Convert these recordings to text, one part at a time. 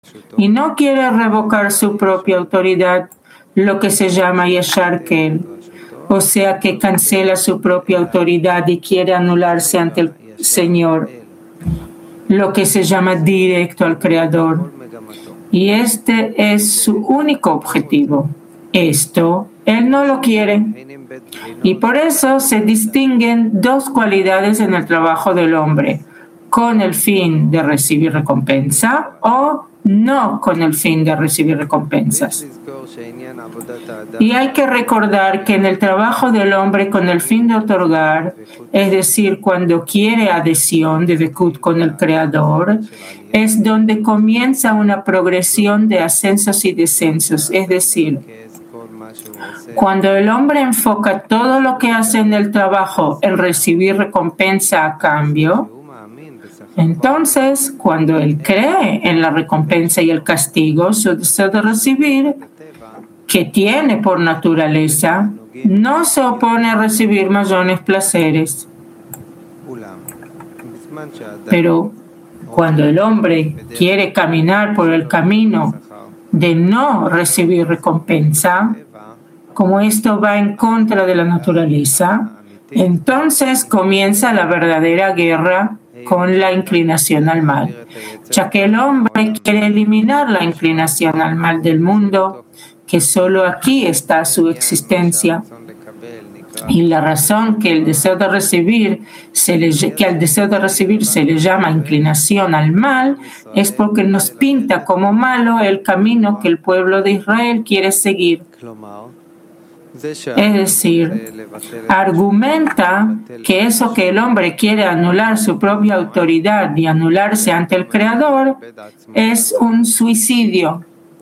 y no quiere revocar su propia autoridad, lo que se llama Yashar Kel, o sea que cancela su propia autoridad y quiere anularse ante el Señor, lo que se llama directo al Creador. Y este es su único objetivo. Esto él no lo quiere. Y por eso se distinguen dos cualidades en el trabajo del hombre: con el fin de recibir recompensa o no con el fin de recibir recompensas. Y hay que recordar que en el trabajo del hombre con el fin de otorgar, es decir, cuando quiere adhesión de Bekut con el Creador, es donde comienza una progresión de ascensos y descensos. Es decir, cuando el hombre enfoca todo lo que hace en el trabajo en recibir recompensa a cambio, entonces, cuando él cree en la recompensa y el castigo, su deseo de recibir, que tiene por naturaleza, no se opone a recibir mayores placeres. Pero cuando el hombre quiere caminar por el camino de no recibir recompensa, como esto va en contra de la naturaleza, entonces comienza la verdadera guerra con la inclinación al mal, ya que el hombre quiere eliminar la inclinación al mal del mundo, que solo aquí está su existencia. Y la razón que al deseo de recibir se le llama inclinación al mal es porque nos pinta como malo el camino que el pueblo de Israel quiere seguir. Es decir, argumenta que eso que el hombre quiere anular su propia autoridad y anularse ante el Creador es un suicidio.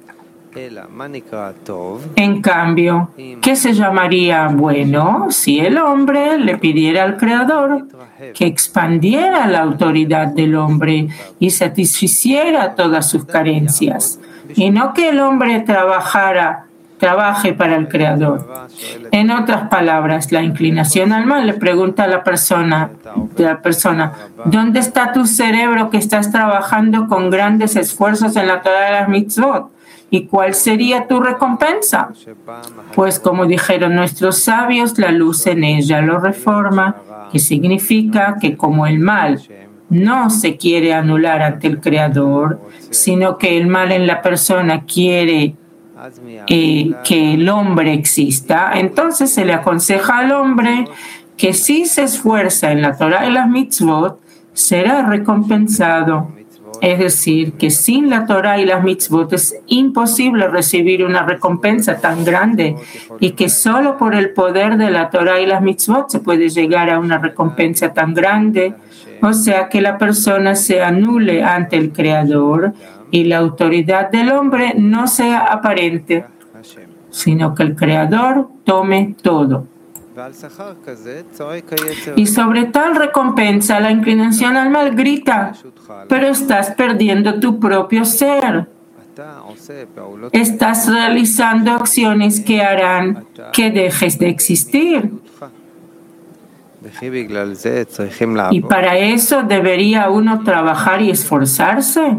En cambio, ¿qué se llamaría bueno si el hombre le pidiera al Creador que expandiera la autoridad del hombre y satisficiera todas sus carencias? Y no que el hombre trabaje para el Creador. En otras palabras, la inclinación al mal le pregunta a la persona, ¿dónde está tu cerebro que estás trabajando con grandes esfuerzos en la Torah de las mitzvot? ¿Y cuál sería tu recompensa? Pues como dijeron nuestros sabios, la luz en ella lo reforma, que significa que como el mal no se quiere anular ante el Creador, sino que el mal en la persona quiere que el hombre exista, entonces se le aconseja al hombre que si se esfuerza en la Torah y las mitzvot, será recompensado. Es decir, que sin la Torah y las mitzvot es imposible recibir una recompensa tan grande y que solo por el poder de la Torah y las mitzvot se puede llegar a una recompensa tan grande. O sea, que la persona se anule ante el Creador y la autoridad del hombre no sea aparente, sino que el Creador tome todo. Y sobre tal recompensa, la inclinación al mal grita, pero estás perdiendo tu propio ser. Estás realizando acciones que harán que dejes de existir. Y para eso debería uno trabajar y esforzarse.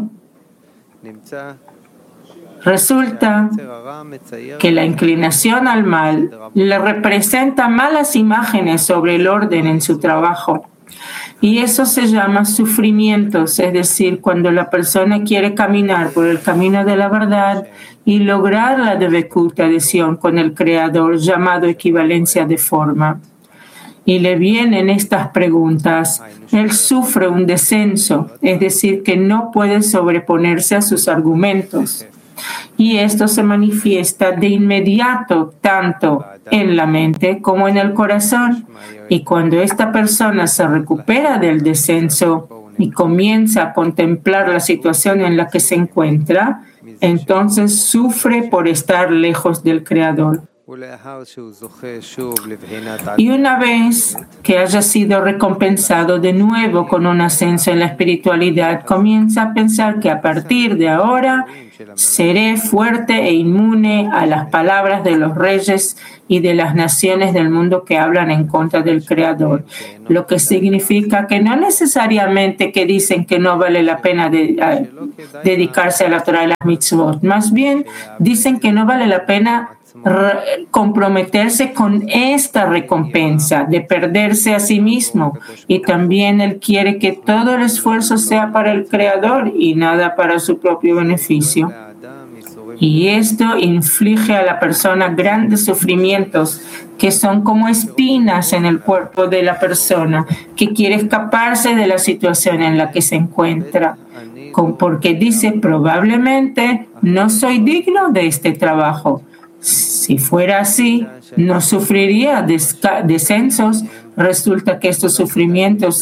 Resulta que la inclinación al mal le representa malas imágenes sobre el orden en su trabajo. Y eso se llama sufrimientos, es decir, cuando la persona quiere caminar por el camino de la verdad y lograr la devekut, adhesión con el Creador, llamado equivalencia de forma. Y le vienen estas preguntas. Él sufre un descenso, es decir, que no puede sobreponerse a sus argumentos. Y esto se manifiesta de inmediato tanto en la mente como en el corazón. Y cuando esta persona se recupera del descenso y comienza a contemplar la situación en la que se encuentra, entonces sufre por estar lejos del Creador. Y una vez que haya sido recompensado de nuevo con un ascenso en la espiritualidad, comienza a pensar que a partir de ahora seré fuerte e inmune a las palabras de los reyes y de las naciones del mundo que hablan en contra del Creador. Lo que significa que no necesariamente que dicen que no vale la pena dedicarse a la Torah y las mitzvot, más bien dicen que no vale la pena comprometerse con esta recompensa de perderse a sí mismo, y también él quiere que todo el esfuerzo sea para el Creador y nada para su propio beneficio, y esto inflige a la persona grandes sufrimientos que son como espinas en el cuerpo de la persona que quiere escaparse de la situación en la que se encuentra, porque dice probablemente no soy digno de este trabajo. Si fuera así, no sufriría descensos. Resulta que estos sufrimientos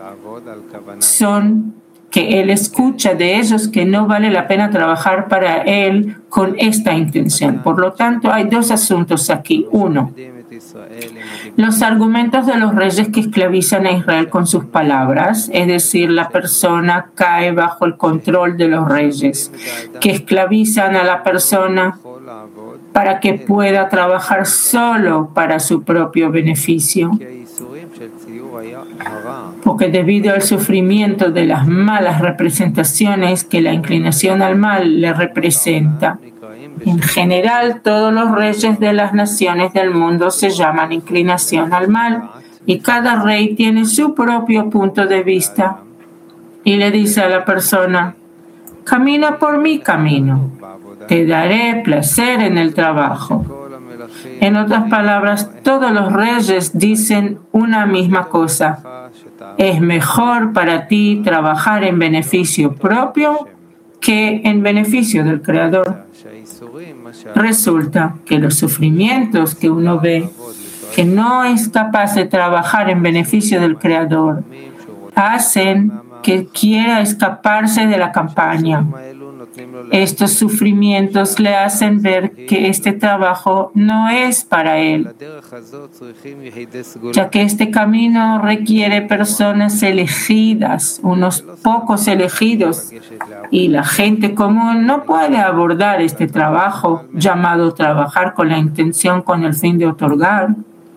son que él escucha de ellos que no vale la pena trabajar para él con esta intención. Por lo tanto, hay dos asuntos aquí. Uno, los argumentos de los reyes que esclavizan a Israel con sus palabras, es decir, la persona cae bajo el control de los reyes, que esclavizan a la persona para que pueda trabajar solo para su propio beneficio. Porque debido al sufrimiento de las malas representaciones que la inclinación al mal le representa, en general todos los reyes de las naciones del mundo se llaman inclinación al mal, y cada rey tiene su propio punto de vista y le dice a la persona: camina por mi camino, te daré placer en el trabajo. En otras palabras, todos los reyes dicen una misma cosa: es mejor para ti trabajar en beneficio propio que en beneficio del Creador. Resulta que los sufrimientos que uno ve, que no es capaz de trabajar en beneficio del Creador, hacen que quiera escaparse de la campaña. Estos sufrimientos le hacen ver que este trabajo no es para él, ya que este camino requiere personas elegidas, unos pocos elegidos, y la gente común no puede abordar este trabajo llamado trabajar con la intención, con el fin de otorgar.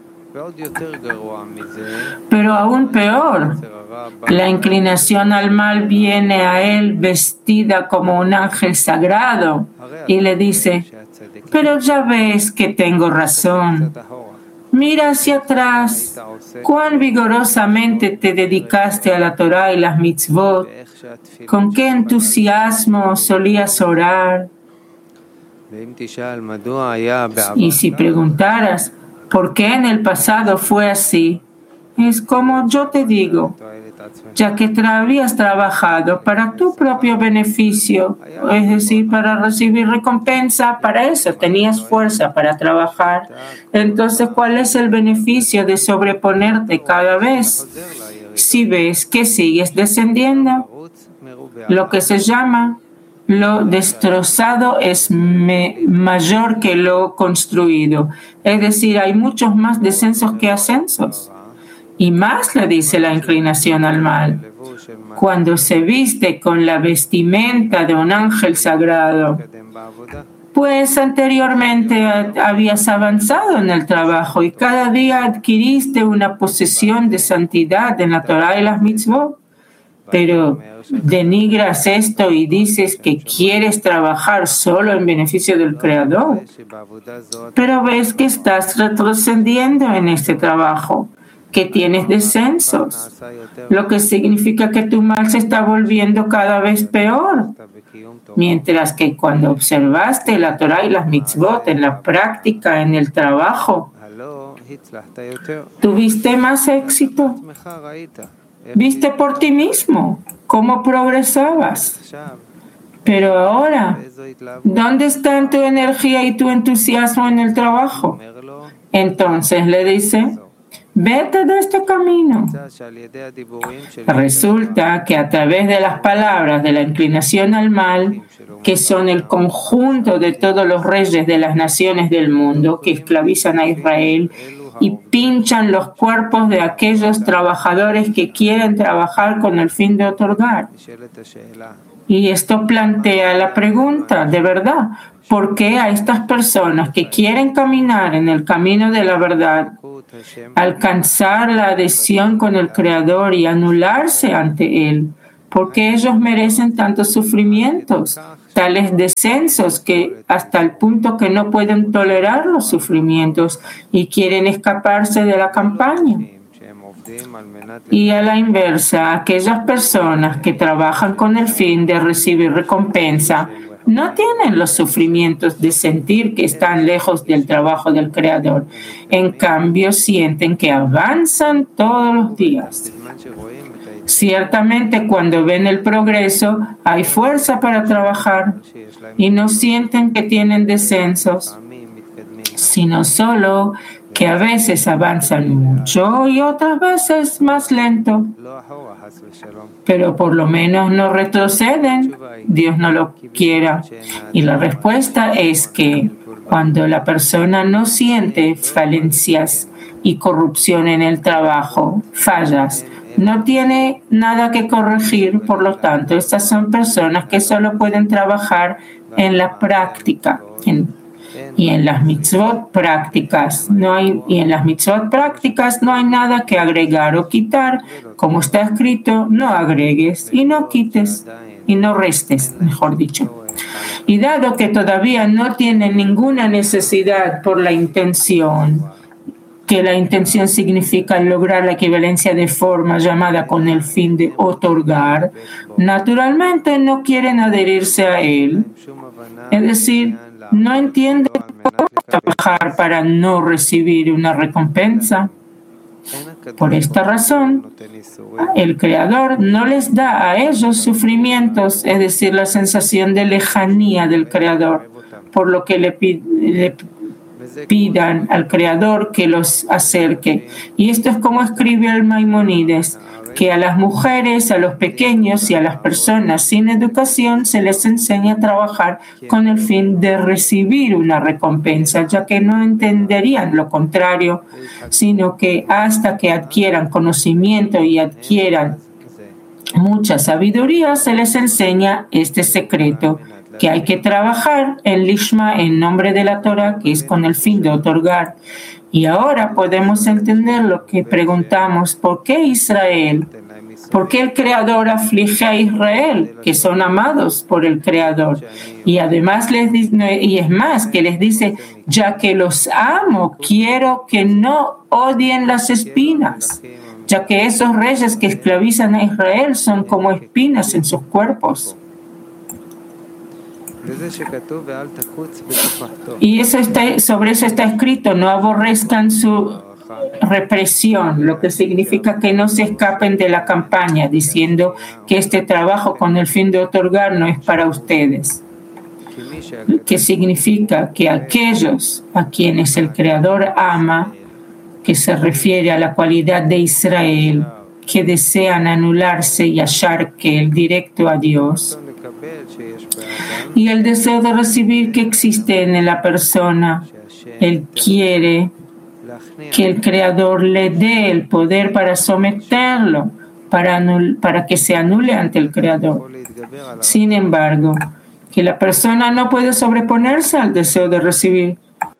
Pero aún peor, la inclinación al mal viene a él vestida como un ángel sagrado y le dice: pero ya ves que tengo razón. Mira hacia atrás, cuán vigorosamente te dedicaste a la Torah y las mitzvot, con qué entusiasmo solías orar. Y si preguntaras por qué en el pasado fue así, es como yo te digo: ya que habías trabajado para tu propio beneficio, es decir, para recibir recompensa, para eso tenías fuerza para trabajar. Entonces, ¿cuál es el beneficio de sobreponerte cada vez si ves que sigues descendiendo? Lo que se llama lo destrozado es mayor que lo construido. Es decir, hay muchos más descensos que ascensos. Y más le dice la inclinación al mal: cuando se viste con la vestimenta de un ángel sagrado, pues anteriormente habías avanzado en el trabajo y cada día adquiriste una posesión de santidad en la Torah y las mitzvot. Pero denigras esto y dices que quieres trabajar solo en beneficio del Creador. Pero ves que estás retrocediendo en este trabajo, que tienes descensos, lo que significa que tu mal se está volviendo cada vez peor. Mientras que cuando observaste la Torah y las mitzvot en la práctica, en el trabajo, tuviste más éxito. Viste por ti mismo cómo progresabas. Pero ahora, ¿dónde está tu energía y tu entusiasmo en el trabajo? Entonces le dice: vete de este camino. Resulta que a través de las palabras de la inclinación al mal, que son el conjunto de todos los reyes de las naciones del mundo que esclavizan a Israel y pinchan los cuerpos de aquellos trabajadores que quieren trabajar con el fin de otorgar. Y esto plantea la pregunta, de verdad, ¿por qué a estas personas que quieren caminar en el camino de la verdad, alcanzar la adhesión con el Creador y anularse ante Él? ¿Por qué ellos merecen tantos sufrimientos, tales descensos que hasta el punto que no pueden tolerar los sufrimientos y quieren escaparse de la campaña? Y a la inversa, aquellas personas que trabajan con el fin de recibir recompensa no tienen los sufrimientos de sentir que están lejos del trabajo del Creador. En cambio, sienten que avanzan todos los días. Ciertamente, cuando ven el progreso, hay fuerza para trabajar y no sienten que tienen descensos, sino solo que a veces avanzan mucho y otras veces más lento. Pero por lo menos no retroceden, Dios no lo quiera. Y la respuesta es que cuando la persona no siente falencias y corrupción en el trabajo, fallas, no tiene nada que corregir, por lo tanto, estas son personas que solo pueden trabajar en la práctica, y en las mitzvot prácticas no hay nada que agregar o quitar. Como está escrito, no agregues y no quites y no restes, mejor dicho. Y dado que todavía no tienen ninguna necesidad por la intención, que la intención significa lograr la equivalencia de forma llamada con el fin de otorgar, naturalmente no quieren adherirse a él. Es decir, no entienden cómo trabajar para no recibir una recompensa. Por esta razón, el Creador no les da a ellos sufrimientos, es decir, la sensación de lejanía del Creador, por lo que le pidan al Creador que los acerque. Y esto es como escribe el Maimónides, que a las mujeres, a los pequeños y a las personas sin educación se les enseña a trabajar con el fin de recibir una recompensa, ya que no entenderían lo contrario, sino que hasta que adquieran conocimiento y adquieran mucha sabiduría, se les enseña este secreto, que hay que trabajar en Lishma en nombre de la Torah, que es con el fin de otorgar. Y ahora podemos entender lo que preguntamos: ¿por qué Israel? ¿Por qué el Creador aflige a Israel, que son amados por el Creador? Y además les dice, y es más, que les dice: ya que los amo, quiero que no odien las espinas, ya que esos reyes que esclavizan a Israel son como espinas en sus cuerpos. Y sobre eso está escrito: no aborrezcan su represión, lo que significa que no se escapen de la campaña, diciendo que este trabajo con el fin de otorgar no es para ustedes. Que significa que aquellos a quienes el Creador ama, que se refiere a la cualidad de Israel, que desean anularse y hallar que el directo a Dios, y el deseo de recibir que existe en la persona, él quiere que el Creador le dé el poder para someterlo, para que se anule ante el Creador. Sin embargo, que la persona no puede sobreponerse al deseo de recibir,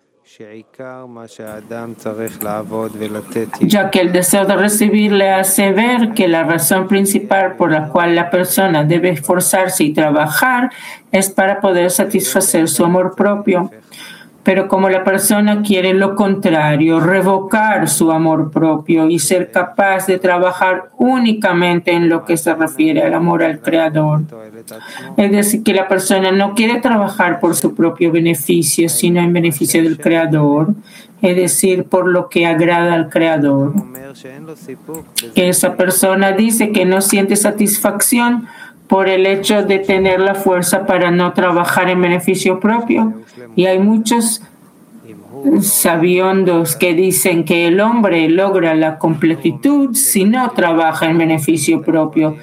ya que el deseo de recibir le hace ver que la razón principal por la cual la persona debe esforzarse y trabajar es para poder satisfacer su amor propio. Pero como la persona quiere lo contrario, revocar su amor propio y ser capaz de trabajar únicamente en lo que se refiere al amor al Creador, es decir, que la persona no quiere trabajar por su propio beneficio, sino en beneficio del Creador, es decir, por lo que agrada al Creador, que esa persona dice que no siente satisfacción por el hecho de tener la fuerza para no trabajar en beneficio propio. Y hay muchos sabiondos que dicen que el hombre logra la completitud si no trabaja en beneficio propio.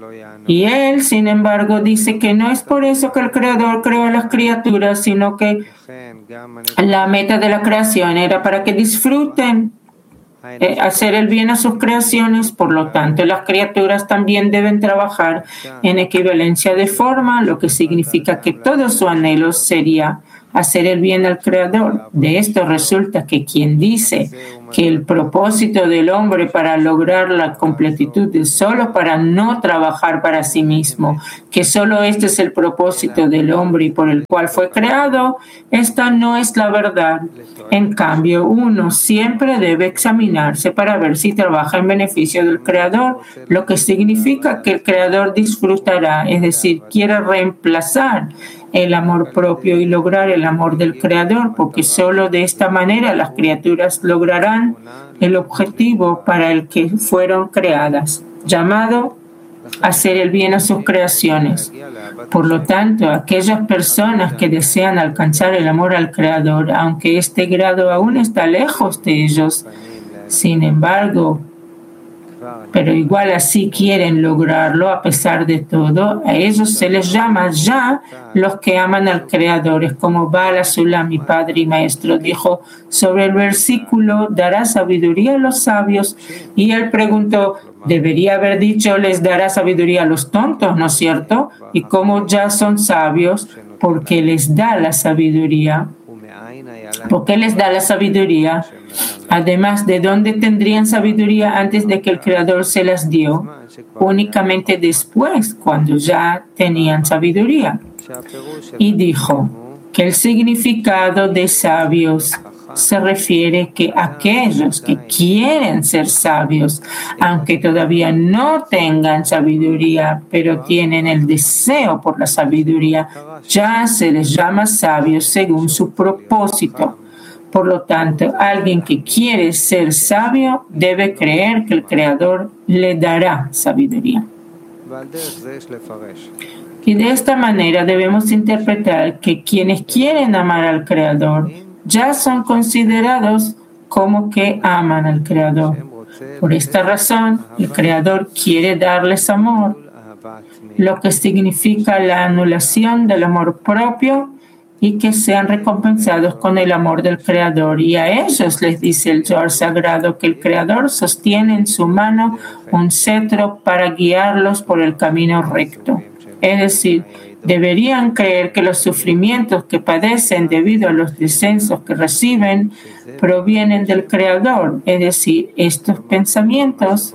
Y él, sin embargo, dice que no es por eso que el Creador creó a las criaturas, sino que la meta de la creación era para que disfruten hacer el bien a sus creaciones. Por lo tanto, las criaturas también deben trabajar en equivalencia de forma, lo que significa que todo su anhelo sería hacer el bien al Creador. De esto resulta que quien dice que el propósito del hombre para lograr la completitud es solo para no trabajar para sí mismo, que solo este es el propósito del hombre y por el cual fue creado, esta no es la verdad. En cambio, uno siempre debe examinarse para ver si trabaja en beneficio del Creador, lo que significa que el Creador disfrutará, es decir, quiere reemplazar el amor propio y lograr el amor del Creador, porque solo de esta manera las criaturas lograrán el objetivo para el que fueron creadas, llamado hacer el bien a sus creaciones. Por lo tanto, aquellas personas que desean alcanzar el amor al Creador, aunque este grado aún está lejos de ellos, sin embargo, pero igual así quieren lograrlo a pesar de todo, a ellos se les llama ya los que aman al Creador. Es como Bala Sulam, mi padre y maestro, dijo sobre el versículo, dará sabiduría a los sabios, y él preguntó, debería haber dicho, les dará sabiduría a los tontos, ¿no es cierto? Y como ya son sabios, porque les da la sabiduría. ¿Por qué les da la sabiduría? Además, ¿de dónde tendrían sabiduría antes de que el Creador se las dio? Únicamente después, cuando ya tenían sabiduría. Y dijo que el significado de sabios se refiere que aquellos que quieren ser sabios, aunque todavía no tengan sabiduría, pero tienen el deseo por la sabiduría, ya se les llama sabios según su propósito. Por lo tanto, alguien que quiere ser sabio debe creer que el Creador le dará sabiduría. Y de esta manera debemos interpretar que quienes quieren amar al Creador ya son considerados como que aman al Creador. Por esta razón, el Creador quiere darles amor, lo que significa la anulación del amor propio y que sean recompensados con el amor del Creador. Y a ellos les dice el Zohar Sagrado que el Creador sostiene en su mano un cetro para guiarlos por el camino recto. Es decir, deberían creer que los sufrimientos que padecen debido a los descensos que reciben provienen del Creador. Es decir, estos pensamientos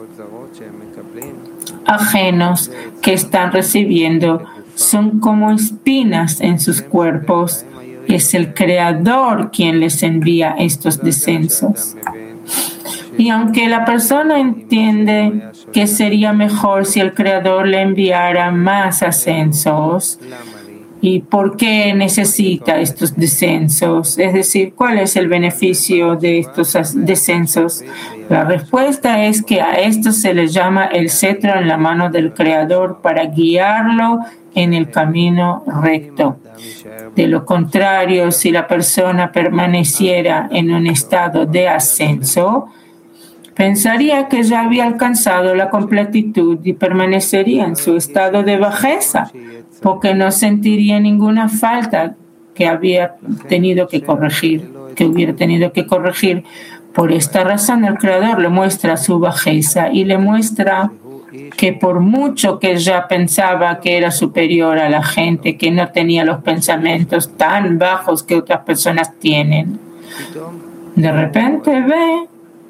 ajenos que están recibiendo son como espinas en sus cuerpos. Es el Creador quien les envía estos descensos. Y aunque la persona entiende que sería mejor si el Creador le enviara más ascensos, ¿y por qué necesita estos descensos? Es decir, ¿cuál es el beneficio de estos descensos? La respuesta es que a esto se le llama el cetro en la mano del Creador para guiarlo en el camino recto. De lo contrario, si la persona permaneciera en un estado de ascenso, pensaría que ya había alcanzado la completitud y permanecería en su estado de bajeza, porque no sentiría ninguna falta que hubiera tenido que corregir. Por esta razón, el Creador le muestra su bajeza y le muestra que por mucho que ya pensaba que era superior a la gente, que no tenía los pensamientos tan bajos que otras personas tienen, de repente ve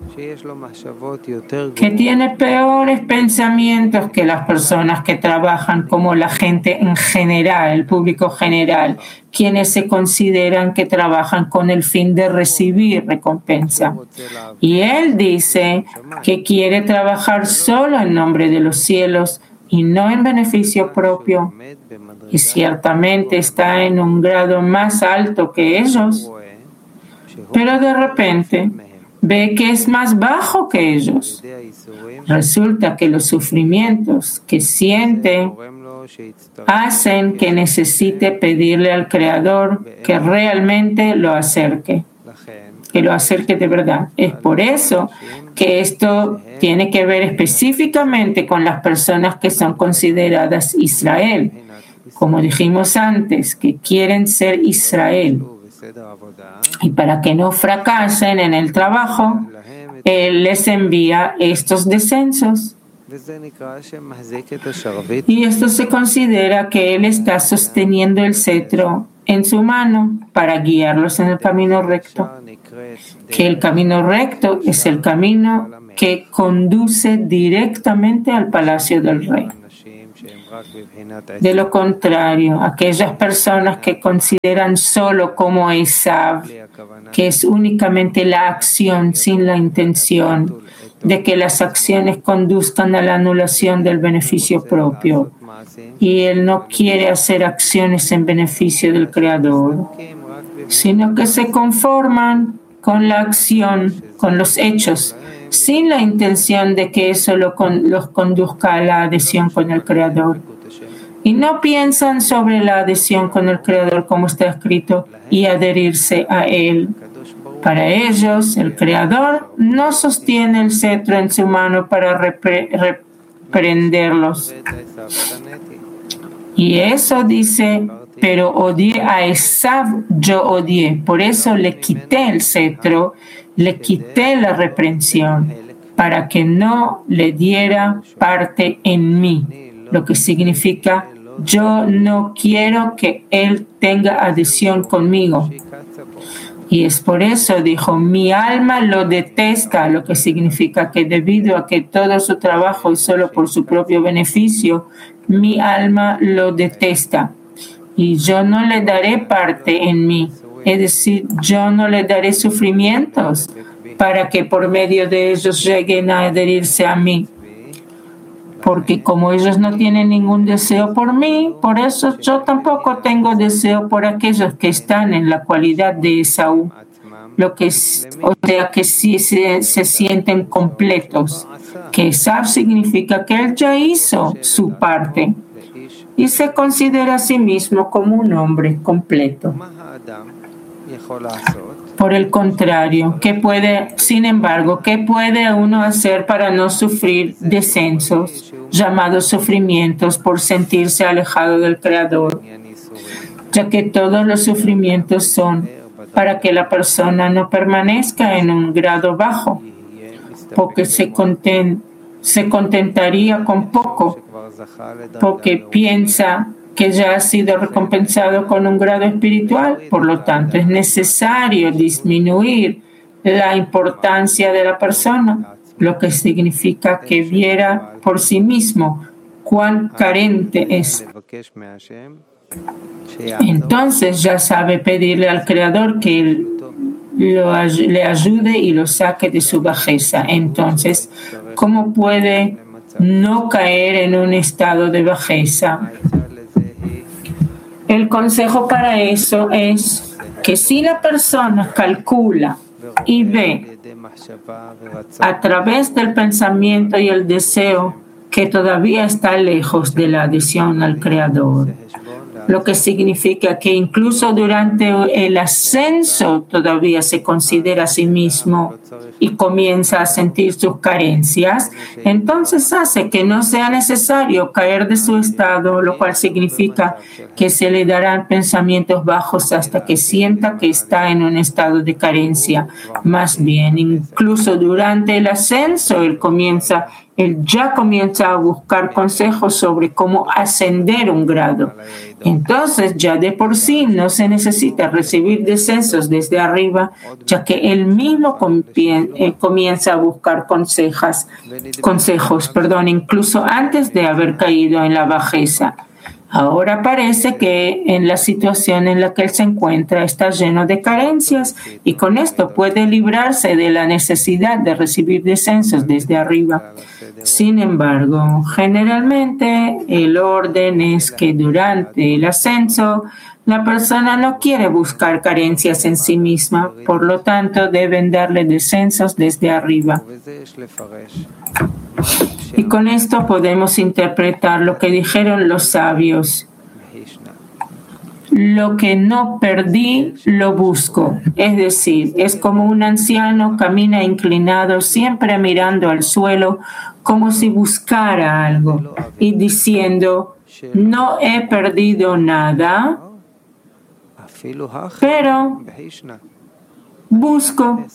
que tiene peores pensamientos que las personas que trabajan como la gente en general, el público general, quienes se consideran que trabajan con el fin de recibir recompensa. Y él dice que quiere trabajar solo en nombre de los cielos y no en beneficio propio. Y ciertamente está en un grado más alto que ellos, pero de repente ve que es más bajo que ellos. Resulta que los sufrimientos que siente hacen que necesite pedirle al Creador que realmente lo acerque. que lo acerque de verdad. Es por eso que esto tiene que ver específicamente con las personas que son consideradas Israel, como dijimos antes, que quieren ser Israel. Y para que no fracasen en el trabajo, Él les envía estos descensos. Y esto se considera que Él está sosteniendo el cetro en su mano para guiarlos en el camino recto. Que el camino recto es el camino que conduce directamente al palacio del rey. De lo contrario, aquellas personas que consideran solo como Esav, que es únicamente la acción sin la intención de que las acciones conduzcan a la anulación del beneficio propio, y él no quiere hacer acciones en beneficio del Creador, sino que se conforman con la acción, con los hechos, sin la intención de que eso los conduzca a la adhesión con el Creador. Y no piensan sobre la adhesión con el Creador como está escrito y adherirse a Él. Para ellos, el Creador no sostiene el cetro en su mano para reprenderlos. Y eso dice, pero odié a Esav, yo odié. Por eso le quité el cetro, le quité la reprensión, para que no le diera parte en mí. Lo que significa, yo no quiero que él tenga adhesión conmigo. Y es por eso, dijo, mi alma lo detesta, lo que significa que debido a que todo su trabajo es solo por su propio beneficio, mi alma lo detesta. Y yo no le daré parte en mí, es decir, yo no le daré sufrimientos para que por medio de ellos lleguen a adherirse a mí. Porque como ellos no tienen ningún deseo por mí, por eso yo tampoco tengo deseo por aquellos que están en la cualidad de Esaú. O sea que sí se sienten completos. Que Esaú significa que él ya hizo su parte y se considera a sí mismo como un hombre completo. Por el contrario, sin embargo, ¿qué puede uno hacer para no sufrir descensos, llamados sufrimientos, por sentirse alejado del Creador? Ya que todos los sufrimientos son para que la persona no permanezca en un grado bajo, porque se contentaría con poco, porque piensa que ya ha sido recompensado con un grado espiritual. Por lo tanto, es necesario disminuir la importancia de la persona, lo que significa que viera por sí mismo cuán carente es. Entonces ya sabe pedirle al Creador que él le ayude y lo saque de su bajeza. Entonces, ¿cómo puede no caer en un estado de bajeza? El consejo para eso es que si la persona calcula y ve a través del pensamiento y el deseo que todavía está lejos de la adhesión al Creador, lo que significa que incluso durante el ascenso todavía se considera a sí mismo y comienza a sentir sus carencias, entonces hace que no sea necesario caer de su estado, lo cual significa que se le darán pensamientos bajos hasta que sienta que está en un estado de carencia. Más bien, incluso durante el ascenso, él ya comienza a buscar consejos sobre cómo ascender un grado. Entonces, ya de por sí no se necesita recibir descensos desde arriba, ya que él mismo comienza a buscar consejos, incluso antes de haber caído en la bajeza. Ahora parece que en la situación en la que él se encuentra está lleno de carencias y con esto puede librarse de la necesidad de recibir descensos desde arriba. Sin embargo, generalmente el orden es que durante el ascenso la persona no quiere buscar carencias en sí misma, por lo tanto deben darle descensos desde arriba. Y con esto podemos interpretar lo que dijeron los sabios. lo que no perdí, lo busco. Es decir, es como un anciano camina inclinado, siempre mirando al suelo, como si buscara algo y diciendo, no he perdido nada, pero busco.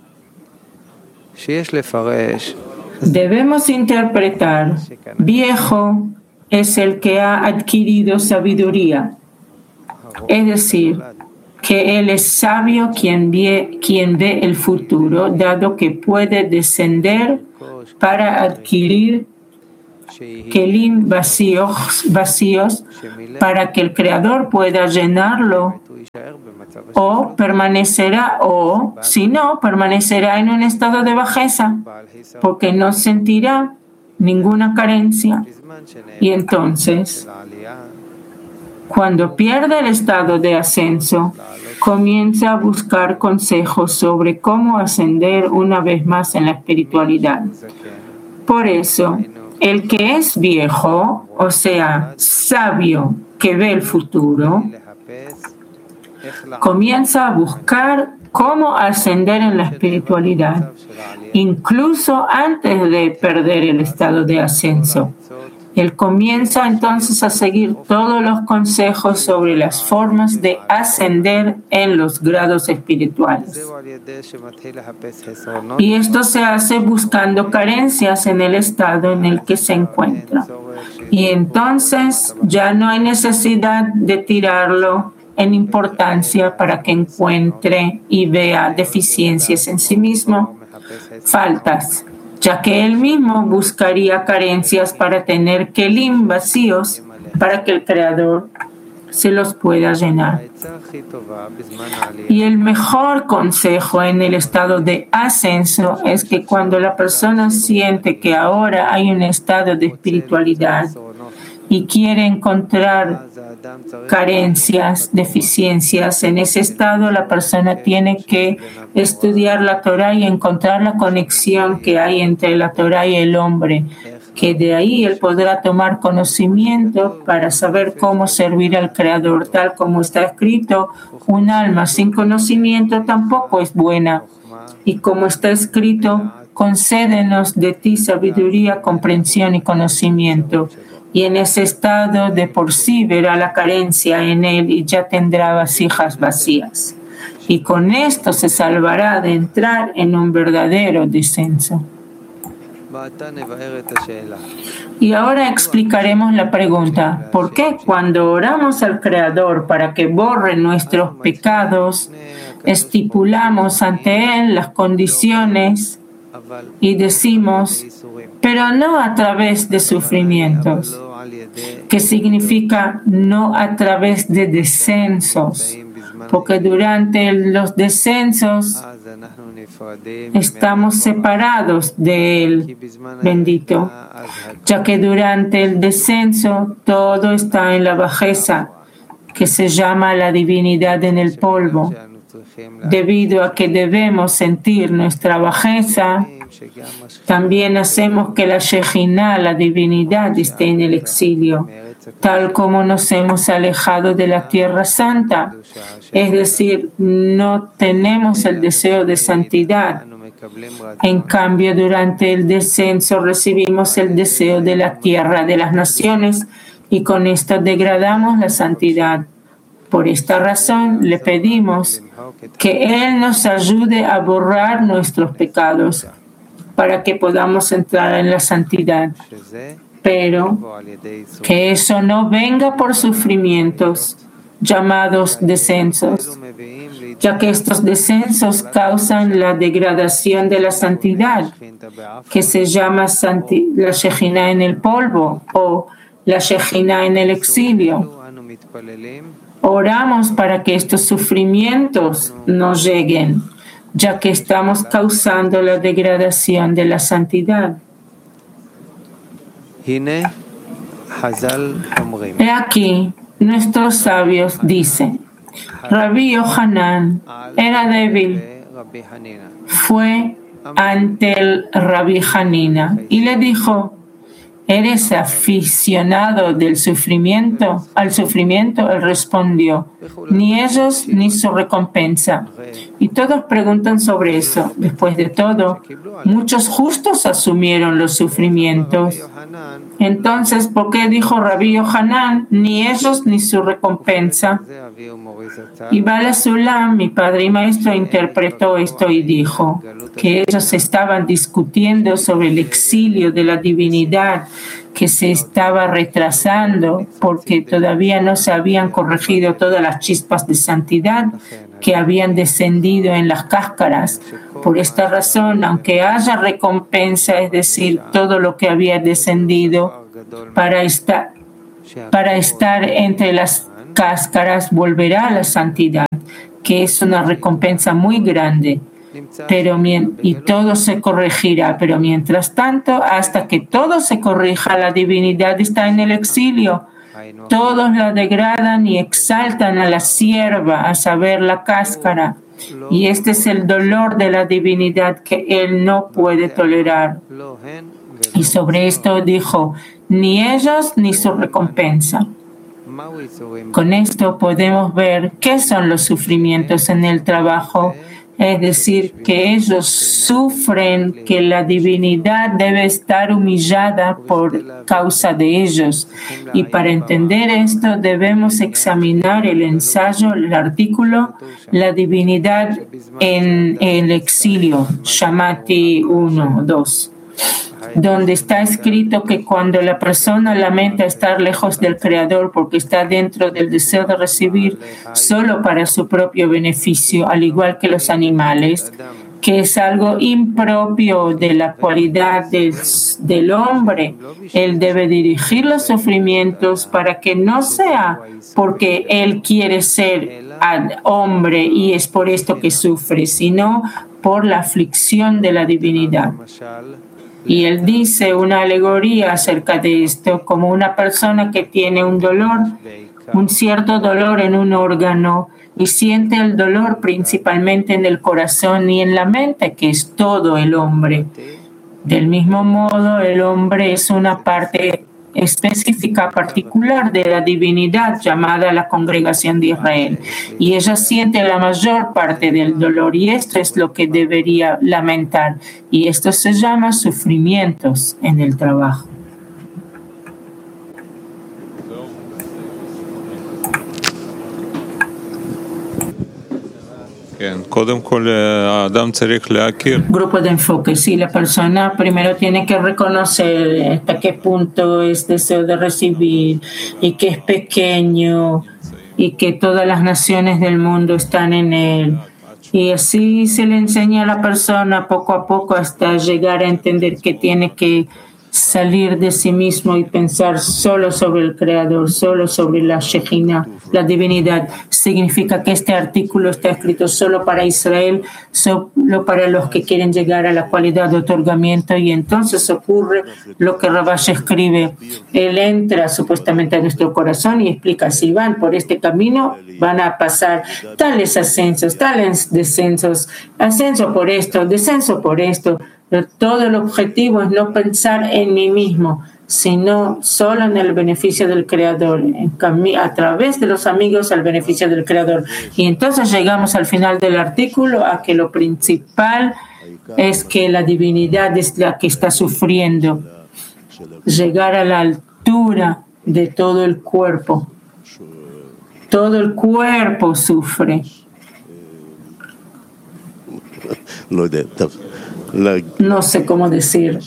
Debemos interpretar, viejo es el que ha adquirido sabiduría. Es decir, que él es sabio quien ve el futuro, dado que puede descender para adquirir kelim vacíos para que el Creador pueda llenarlo, o permanecerá, o si no, permanecerá en un estado de bajeza, porque no sentirá ninguna carencia. Y entonces, cuando pierde el estado de ascenso, comienza a buscar consejos sobre cómo ascender una vez más en la espiritualidad. Por eso, el que es viejo, o sea, sabio que ve el futuro, comienza a buscar cómo ascender en la espiritualidad, incluso antes de perder el estado de ascenso. Él comienza entonces a seguir todos los consejos sobre las formas de ascender en los grados espirituales. Y esto se hace buscando carencias en el estado en el que se encuentra. Y entonces ya no hay necesidad de tirarlo en importancia para que encuentre y vea deficiencias en sí mismo, faltas, ya que él mismo buscaría carencias para tener kelim vacíos para que el Creador se los pueda llenar. Y el mejor consejo en el estado de ascenso es que cuando la persona siente que ahora hay un estado de espiritualidad y quiere encontrar carencias, deficiencias, en ese estado la persona tiene que estudiar la Torah y encontrar la conexión que hay entre la Torah y el hombre, que de ahí él podrá tomar conocimiento para saber cómo servir al Creador, tal como está escrito, un alma sin conocimiento tampoco es buena, y como está escrito, concédenos de ti sabiduría, comprensión y conocimiento. Y en ese estado de por sí verá la carencia en él y ya tendrá vasijas vacías. Y con esto se salvará de entrar en un verdadero descenso. Y ahora explicaremos la pregunta: ¿por qué cuando oramos al Creador para que borre nuestros pecados, estipulamos ante Él las condiciones y decimos, pero no a través de sufrimientos, que significa no a través de descensos, porque durante los descensos estamos separados de Él, bendito, ya que durante el descenso todo está en la bajeza, que se llama la divinidad en el polvo. Debido a que debemos sentir nuestra bajeza, también hacemos que la Shejinah, la divinidad, esté en el exilio, tal como nos hemos alejado de la Tierra Santa. Es decir, no tenemos el deseo de santidad. En cambio, durante el descenso recibimos el deseo de la tierra, de las naciones, y con esto degradamos la santidad. Por esta razón, le pedimos que Él nos ayude a borrar nuestros pecados para que podamos entrar en la santidad, pero que eso no venga por sufrimientos llamados descensos, ya que estos descensos causan la degradación de la santidad, que se llama la Shejinah en el polvo o la Shejinah en el exilio. Oramos para que estos sufrimientos no lleguen, ya que estamos causando la degradación de la santidad. He aquí, nuestros sabios dicen, Rabbi Yohanan era débil, fue ante el Rabbi Hanina y le dijo, ¿eres aficionado al sufrimiento? Él respondió, ni ellos ni su recompensa. Y todos preguntan sobre eso. Después de todo, muchos justos asumieron los sufrimientos. Entonces, ¿por qué dijo Rabbi Yohanan, ni ellos ni su recompensa? Y Bala Sulam, mi padre y maestro, interpretó esto y dijo que ellos estaban discutiendo sobre el exilio de la divinidad que se estaba retrasando porque todavía no se habían corregido todas las chispas de santidad que habían descendido en las cáscaras. Por esta razón, aunque haya recompensa, es decir, todo lo que había descendido para estar entre las cáscaras, volverá a la santidad, que es una recompensa muy grande. Y todo se corregirá, pero mientras tanto, hasta que todo se corrija, la divinidad está en el exilio. Todos la degradan y exaltan a la sierva, a saber, la cáscara. Y este es el dolor de la divinidad que él no puede tolerar. Y sobre esto dijo, ni ellos ni su recompensa. Con esto podemos ver qué son los sufrimientos en el trabajo. Es decir, que ellos sufren que la divinidad debe estar humillada por causa de ellos. Y para entender esto debemos examinar el ensayo, el artículo, la divinidad en el exilio, Shamati 1:2. Donde está escrito que cuando la persona lamenta estar lejos del Creador porque está dentro del deseo de recibir solo para su propio beneficio, al igual que los animales, que es algo impropio de la cualidad del hombre, él debe dirigir los sufrimientos para que no sea porque él quiere ser hombre y es por esto que sufre, sino por la aflicción de la divinidad. Y él dice una alegoría acerca de esto, como una persona que tiene un dolor, un cierto dolor en un órgano y siente el dolor principalmente en el corazón y en la mente, que es todo el hombre. Del mismo modo, el hombre es una parte específica, particular de la divinidad llamada la congregación de Israel. Y ella siente la mayor parte del dolor y esto es lo que debería lamentar. Y esto se llama sufrimientos en el trabajo. Grupo de enfoque. Sí, la persona primero tiene que reconocer hasta qué punto es deseo de recibir y que es pequeño y que todas las naciones del mundo están en él. Y así se le enseña a la persona poco a poco hasta llegar a entender que tiene que salir de sí mismo y pensar solo sobre el Creador, solo sobre la Shejina, la divinidad. Significa que este artículo está escrito solo para Israel, solo para los que quieren llegar a la cualidad de otorgamiento, y entonces ocurre lo que Rabash escribe. Él entra supuestamente a nuestro corazón y explica, si van por este camino van a pasar tales ascensos, tales descensos, ascenso por esto, descenso por esto. Pero todo el objetivo es no pensar en mí mismo, sino solo en el beneficio del Creador, a través de los amigos al beneficio del Creador. Y entonces llegamos al final del artículo a que lo principal es que la divinidad es la que está sufriendo, llegar a la altura de todo el cuerpo. Todo el cuerpo sufre. No sé cómo decir,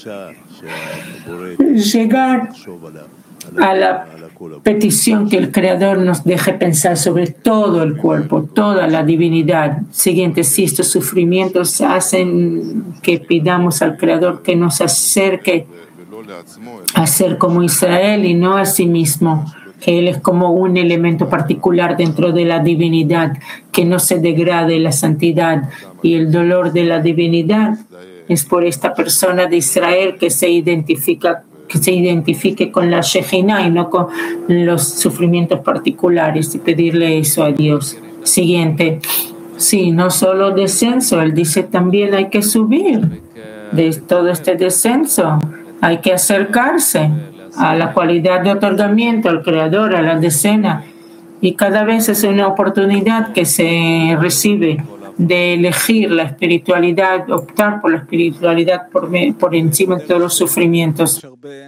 llegar a la petición que el Creador nos deje pensar sobre todo el cuerpo, toda la divinidad. Siguiente, si estos sufrimientos hacen que pidamos al Creador que nos acerque a ser como Israel y no a sí mismo, que Él es como un elemento particular dentro de la divinidad, que no se degrade la santidad y el dolor de la divinidad. Es por esta persona de Israel que se identifique con la Shejina y no con los sufrimientos particulares, y pedirle eso a Dios. Siguiente. Sí, no solo descenso, él dice también hay que subir de todo este descenso. Hay que acercarse a la cualidad de otorgamiento, al Creador, a la decena. Y cada vez es una oportunidad que se recibe de elegir la espiritualidad, optar por la espiritualidad por encima de todos los sufrimientos.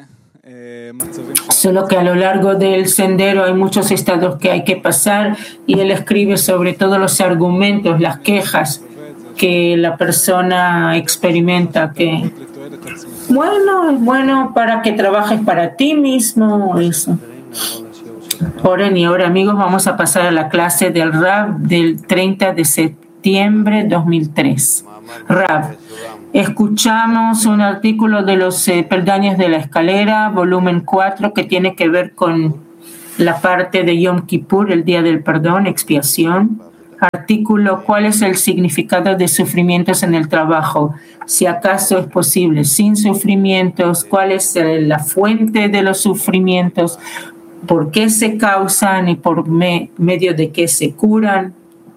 Solo que a lo largo del sendero hay muchos estados que hay que pasar y él escribe sobre todos los argumentos, las quejas que la persona experimenta, que bueno, es bueno para que trabajes para ti mismo, eso. Oren y ahora amigos, vamos a pasar a la clase del Rab del 30 de septiembre 2003. Rab, escuchamos un artículo de los peldaños de la escalera, volumen 4, que tiene que ver con la parte de Yom Kippur, el día del perdón, expiación. Artículo, ¿cuál es el significado de sufrimientos en el trabajo? Si acaso es posible, sin sufrimientos, ¿cuál es la fuente de los sufrimientos? ¿Por qué se causan y por medio de qué se curan?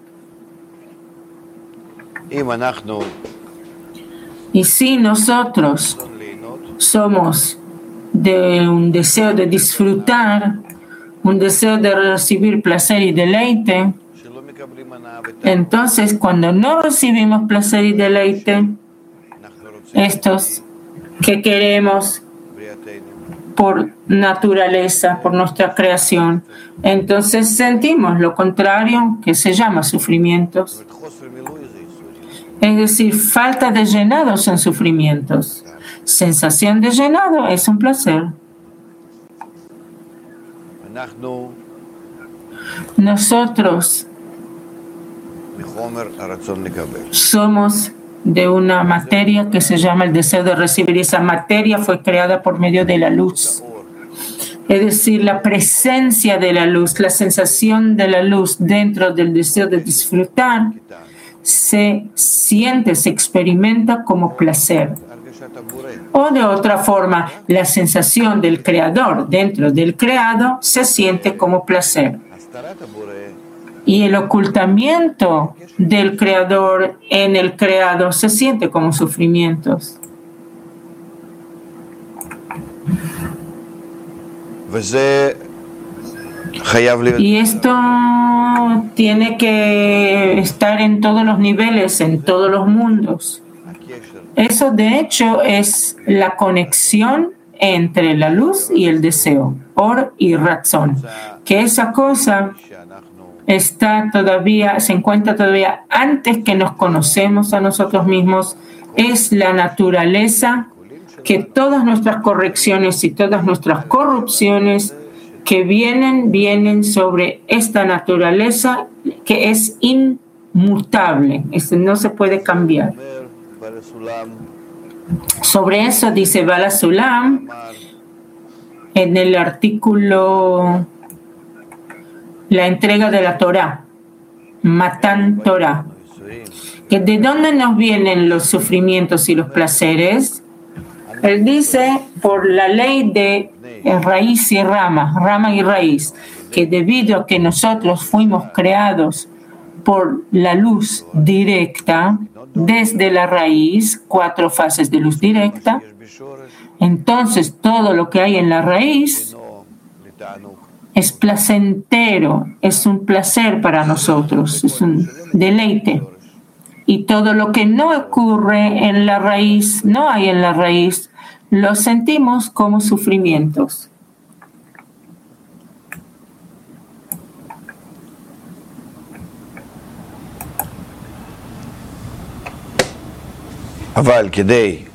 Y si nosotros somos de un deseo de disfrutar, un deseo de recibir placer y deleite, entonces cuando no recibimos placer y deleite, estos que queremos por naturaleza, por nuestra creación, entonces sentimos lo contrario, que se llama sufrimientos. Es decir, falta de llenado son sufrimientos. Sensación de llenado es un placer. Nosotros somos de una materia que se llama el deseo de recibir. Esa materia fue creada por medio de la luz. Es decir, la presencia de la luz, la sensación de la luz dentro del deseo de disfrutar, se siente, se experimenta como placer. O de otra forma, la sensación del creador dentro del creado se siente como placer. Y el ocultamiento del creador en el creado se siente como sufrimientos. Y esto tiene que estar en todos los niveles, en todos los mundos. Eso, de hecho, es la conexión entre la luz y el deseo, Or y Ratzon. Que esa cosa se encuentra todavía antes que nos conocemos a nosotros mismos. Es la naturaleza que todas nuestras correcciones y todas nuestras corrupciones que vienen sobre esta naturaleza que es inmutable, no se puede cambiar. Sobre eso dice Bala Sulam en el artículo La entrega de la Torah, Matan Torah, que de dónde nos vienen los sufrimientos y los placeres. Él dice por la ley de raíz y rama y raíz, que debido a que nosotros fuimos creados por la luz directa desde la raíz, 4 fases de luz directa, entonces todo lo que hay en la raíz es placentero, es un placer para nosotros, es un deleite. Y todo lo que no ocurre en la raíz, no hay en la raíz, lo sentimos como sufrimientos. אבל כדי